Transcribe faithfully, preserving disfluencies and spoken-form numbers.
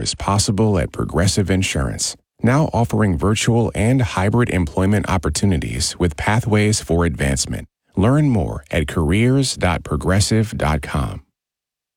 is possible at Progressive Insurance, now offering virtual and hybrid employment opportunities with pathways for advancement. Learn more at careers dot progressive dot com.